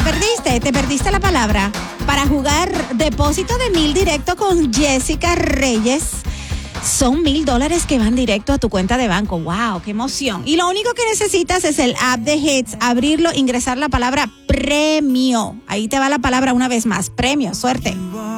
te perdiste la palabra. Para jugar depósito de 1,000 directo con Jessica Reyes, son $1,000 que van directo a tu cuenta de banco. ¡Wow! ¡Qué emoción! Y lo único que necesitas es el app de Hits, abrirlo, ingresar la palabra premio. Ahí te va la palabra una vez más. Premio, suerte.